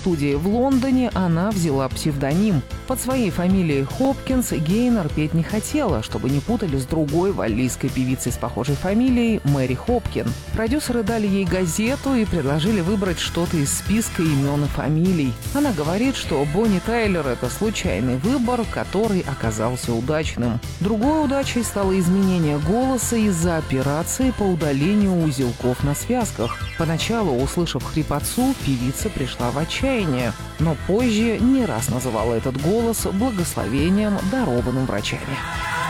студии в Лондоне она взяла псевдоним. Под своей фамилией Хопкинс Гейнер петь не хотела, чтобы не путали с другой валлийской певицей с похожей фамилией Мэри Хопкин. Продюсеры дали ей газету и предложили выбрать что-то из списка имен и фамилий. Она говорит, что Бонни Тайлер — это случайный выбор, который оказался удачным. Другой удачей стало изменение голоса из-за операции по удалению узелков на связках. Поначалу, услышав хрипотцу, певица пришла в отчаяние, но позже не раз называла этот голос благословением, дарованным врачами.